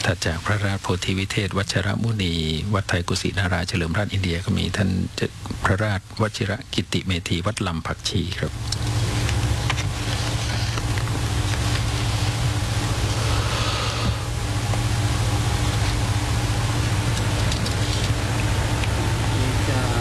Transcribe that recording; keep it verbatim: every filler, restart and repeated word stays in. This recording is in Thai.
ถัดจากพระราชโพธิวิเทศวัชรมุนีวัดไทยกุศินาราเฉลิมราชอินเดียก็มีท่านพระราชวชิระกิติเมธีวัดลำผักชีครับ